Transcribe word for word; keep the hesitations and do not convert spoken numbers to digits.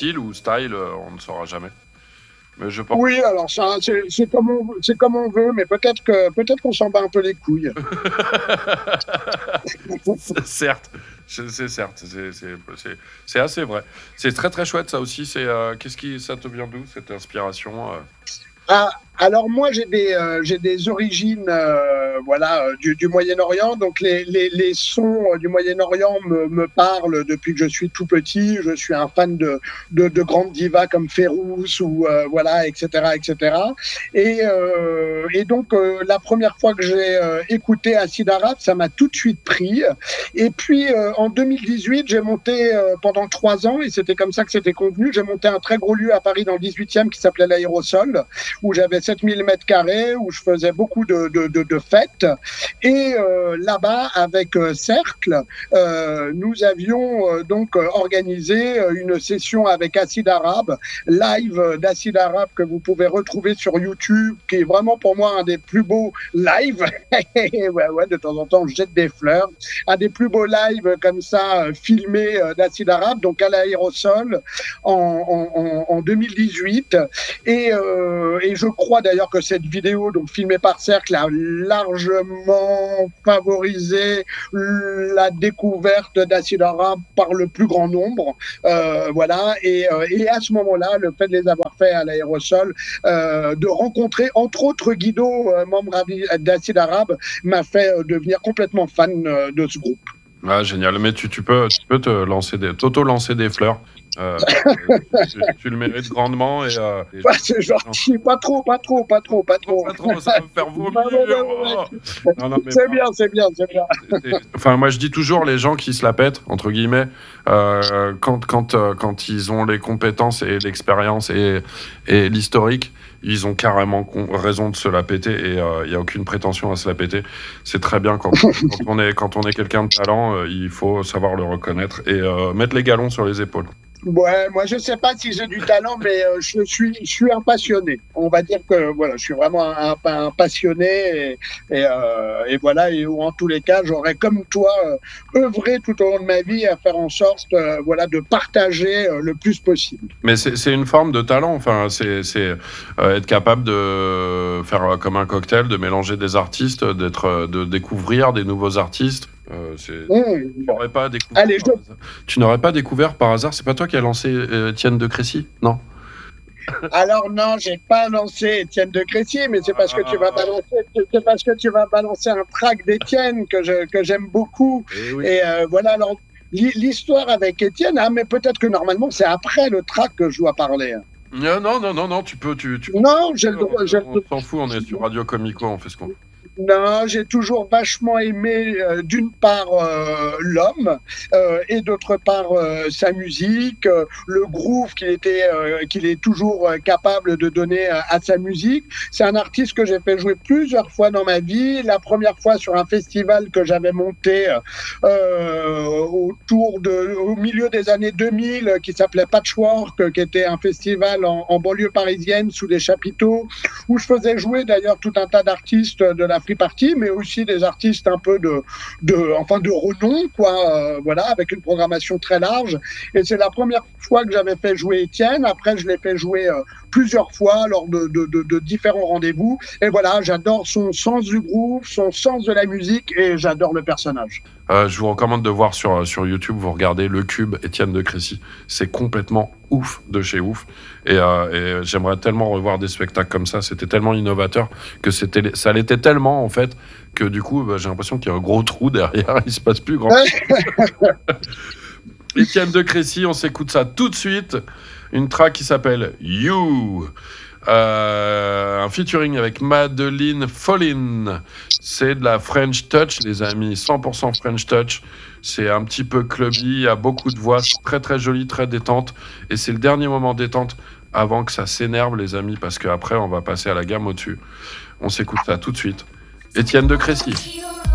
style ou style, euh, on ne saura jamais. Mais je pense... Oui, alors ça, c'est, c'est, comme on, c'est comme on veut, mais peut-être, que, peut-être qu'on s'en bat un peu les couilles. c'est, certes, c'est, c'est certes, c'est, c'est, c'est, c'est assez vrai. C'est très très chouette ça aussi. C'est, euh, qu'est-ce qui, ça te vient d'où cette inspiration euh Ah, alors moi j'ai des euh, j'ai des origines euh, voilà euh, du, du Moyen-Orient, donc les, les, les sons du Moyen-Orient me, me parlent depuis que je suis tout petit. Je suis un fan de de, de grandes divas comme Férouz ou euh, voilà, etc etc et euh, et donc euh, la première fois que j'ai euh, écouté Acid Arabe, ça m'a tout de suite pris. Et puis euh, en deux mille dix-huit, j'ai monté euh, pendant trois ans, et c'était comme ça que c'était convenu, j'ai monté un très gros lieu à Paris dans le dix-huitième qui s'appelait l'Aérosol, où j'avais sept mille mètres carrés, où je faisais beaucoup de, de, de, de fêtes. Et euh, là-bas, avec euh, Cercle, euh, nous avions euh, donc euh, organisé une session avec Acid Arabe, live d'Acid Arabe que vous pouvez retrouver sur YouTube, qui est vraiment pour moi un des plus beaux lives. ouais, ouais, de temps en temps, je jette des fleurs. Un des plus beaux lives comme ça, filmés d'Acid Arabe, donc à l'Aérosol, en, en, en deux mille dix-huit. Et, euh, et je crois d'ailleurs que cette vidéo, donc filmée par Cercle, a largement favorisé la découverte d'Acid Arabe par le plus grand nombre. Euh, voilà. Et, euh, et à ce moment-là, le fait de les avoir fait à l'Aérosol, euh, de rencontrer entre autres Guido, euh, membre d'Acid Arabe, m'a fait euh, devenir complètement fan euh, de ce groupe. Ah, génial. Mais tu, tu peux, tu peux te lancer des, t'auto-lancer des fleurs. Euh, tu, tu le mérites grandement. Et, euh, et bah, c'est gentil, pas trop, pas trop, pas trop, pas trop. Pas trop, ça va me faire vomir. Non, non, mais c'est pas... bien, c'est bien, c'est bien. C'est, c'est... Enfin, moi, je dis toujours, les gens qui se la pètent, entre guillemets, euh, quand, quand, euh, quand ils ont les compétences et l'expérience et, et l'historique, ils ont carrément raison de se la péter, et il euh, n'y a aucune prétention à se la péter. C'est très bien quand, quand, on, est, quand on est quelqu'un de talent, euh, il faut savoir le reconnaître et euh, mettre les galons sur les épaules. Ouais, moi je sais pas si j'ai du talent, mais euh, je suis, je suis un passionné. On va dire que voilà, je suis vraiment un, un, un passionné, et, et, euh, et voilà, et en tous les cas, j'aurais comme toi euh, œuvré tout au long de ma vie à faire en sorte, euh, voilà, de partager euh, le plus possible. Mais c'est, c'est une forme de talent. Enfin, c'est, c'est euh, être capable de faire euh, comme un cocktail, de mélanger des artistes, d'être, euh, de découvrir des nouveaux artistes. Euh, c'est... Mmh. Tu n'aurais pas découvert. Allez, je... Tu n'aurais pas découvert par hasard. C'est pas toi qui as lancé euh, Étienne de Crécy, non? Alors non, j'ai pas lancé Étienne de Crécy, mais c'est parce que tu vas balancer, c'est parce que tu vas balancer un track d'Étienne que je, que j'aime beaucoup. Et, oui. et euh, voilà. Alors l'histoire avec Étienne, ah, mais peut-être que normalement c'est après le track que je dois parler. Non, non, non, non, non, tu peux, tu. tu non, j'ai le droit. On, on s'en fout, on est sur Radio Comico, on fait ce qu'on veut. Non, j'ai toujours vachement aimé euh, d'une part euh, l'homme euh, et d'autre part euh, sa musique, euh, le groove qu'il était, euh, qu'il est toujours euh, capable de donner euh, à sa musique. C'est un artiste que j'ai fait jouer plusieurs fois dans ma vie. La première fois sur un festival que j'avais monté euh, autour de, au milieu des années deux mille, qui s'appelait Patchwork, qui était un festival en, en banlieue parisienne sous des chapiteaux, où je faisais jouer d'ailleurs tout un tas d'artistes de la Free Party, mais aussi des artistes un peu de, de, enfin de renom, quoi, euh, voilà, avec une programmation très large. Et c'est la première fois que j'avais fait jouer Étienne. Après, je l'ai fait jouer euh, plusieurs fois lors de, de, de, de différents rendez-vous. Et voilà, j'adore son sens du groove, son sens de la musique, et j'adore le personnage. Euh, je vous recommande de voir sur, sur YouTube, vous regardez Le Cube, Étienne de Crécy. C'est complètement ouf de chez ouf. Et, euh, et j'aimerais tellement revoir des spectacles comme ça. C'était tellement innovateur que c'était, ça l'était tellement, en fait, que du coup, bah, j'ai l'impression qu'il y a un gros trou derrière. Il se passe plus grand-chose. Étienne de Crécy, on s'écoute ça tout de suite. Une track qui s'appelle You. Euh, un featuring avec Madeline Follin. C'est de la French Touch, les amis, cent pour cent French Touch. C'est un petit peu clubby, il y a beaucoup de voix, c'est très très joli, très détente. Et c'est le dernier moment détente avant que ça s'énerve, les amis, parce qu'après on va passer à la gamme au-dessus. On s'écoute ça tout de suite. Étienne de Crécy.